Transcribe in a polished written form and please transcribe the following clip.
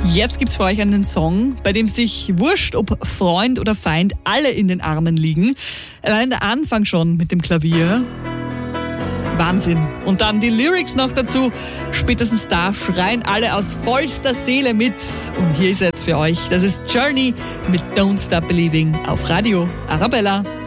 Jetzt gibt's für euch einen Song, bei dem sich wurscht, ob Freund oder Feind, alle in den Armen liegen. Allein der Anfang schon mit dem Klavier. Wahnsinn. Und dann die Lyrics noch dazu. Spätestens da schreien alle aus vollster Seele mit. Und hier ist jetzt für euch, das ist Journey mit Don't Stop Believing auf Radio Arabella.